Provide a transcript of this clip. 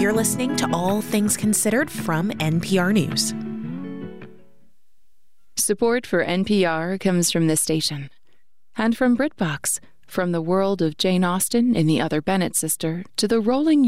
You're listening to All Things Considered from NPR News. Support for NPR comes from this station and from BritBox. From the world of Jane Austen and the Other Bennet Sister to the rolling